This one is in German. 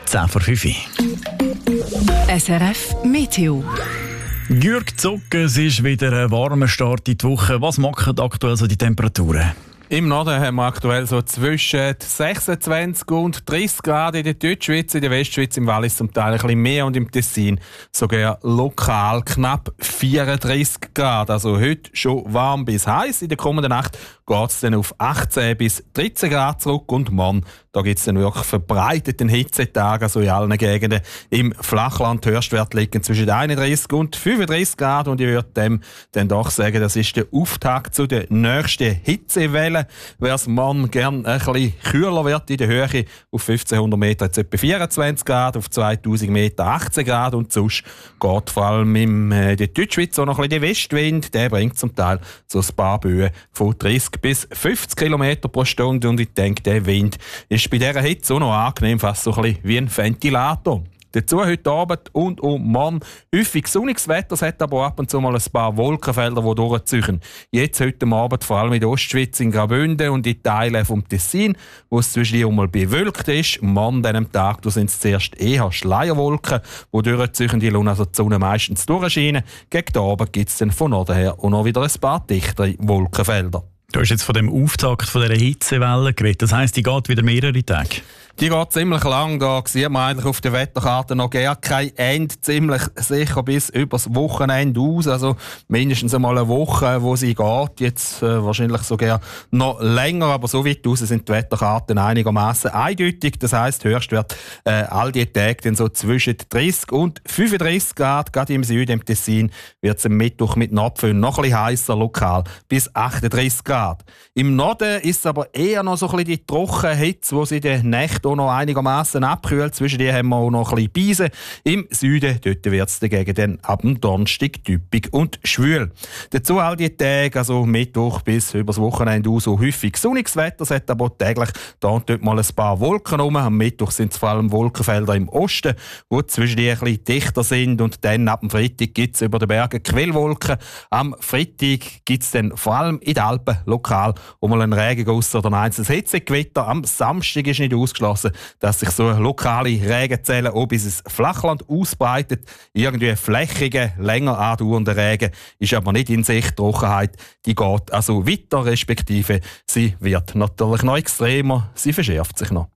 10 vor 5 Uhr. SRF Meteo. Jürg Zucker, es ist wieder ein warmer Start in die Woche. Was machen aktuell so die Temperaturen? Im Norden haben wir aktuell so zwischen 26 und 30 Grad in der Deutschschweiz, in der Westschweiz, im Wallis zum Teil ein bisschen mehr und im Tessin sogar lokal knapp 34 Grad. Also heute schon warm bis heiß. In der kommenden Nacht geht es dann auf 18 bis 13 Grad zurück und morgen, da gibt es dann wirklich verbreiteten Hitzetag, also in allen Gegenden. Im Flachland die Höchstwerte liegen zwischen 31 und 35 Grad und ich würde dem dann doch sagen, das ist der Auftakt zu der nächsten Hitzewelle. Wer es morgen gerne ein bisschen kühler wird in der Höhe, auf 1500 Meter jetzt etwa 24 Grad, auf 2000 Meter 18 Grad und sonst geht vor allem in der Deutschschweiz auch noch ein bisschen der Westwind, der bringt zum Teil so ein paar Böen von 30 bis 50 km pro Stunde und ich denke, der Wind ist bei dieser Hitze auch noch angenehm, fast so ein bisschen wie ein Ventilator. Dazu heute Abend und morgen häufig sonniges Wetter, es hat aber ab und zu mal ein paar Wolkenfelder, die durchziehen. Jetzt heute Abend vor allem in der Ostschweiz, in Graubünden und in Teilen vom Tessin, wo es zwischendurch mal bewölkt ist. Morgen an diesem Tag sind es zuerst eher Schleierwolken, die durchziehen, die lassen also die Sonne meistens durchscheinen. Gegen den Abend gibt es dann von Norden her auch noch wieder ein paar dichtere Wolkenfelder. Du hast jetzt von dem Auftakt von dieser Hitzewelle geredet. Das heisst, die geht wieder mehrere Tage? Die geht ziemlich lang. Da sieht man eigentlich auf der Wetterkarte noch gar kein Ende. Ziemlich sicher bis übers Wochenende aus. Also mindestens einmal eine Woche, wo sie geht. Jetzt wahrscheinlich sogar noch länger. Aber so weit raus sind die Wetterkarten einigermaßen eindeutig. Das heisst, Höchstwert all die Tage dann so zwischen 30 und 35 Grad. Gerade im Süden, im Tessin, wird es am Mittwoch mit Nordföhn noch ein bisschen heißer, lokal bis 38 Grad. Im Norden ist es aber eher noch so ein bisschen die Trockenhitze, wo sie in den Nächten auch noch einigermaßen abkühlt. Zwischen die haben wir auch noch ein bisschen Beise. Im Süden dort wird es dagegen dann ab dem Donnerstag typisch und schwül. Dazu all die Tage, also Mittwoch bis übers Wochenende aus, so häufig sonniges Wetter. Es hat aber täglich da und dort mal ein paar Wolken rum. Am Mittwoch sind es vor allem Wolkenfelder im Osten, die zwischen die ein bisschen dichter sind. Und dann ab dem Freitag gibt es über den Bergen Quellwolken. Am Freitag gibt es dann vor allem in den Alpen lokal auch mal einen Regenguss oder ein einzelnes Hitzegewitter. Am Samstag ist nicht ausgeschlossen, dass sich so lokale Regenzellen auch bis ins Flachland ausbreitet. Irgendwie flächige, länger andauernde Regen ist aber nicht in Sicht. Trockenheit, die geht also weiter, respektive sie wird natürlich noch extremer, sie verschärft sich noch.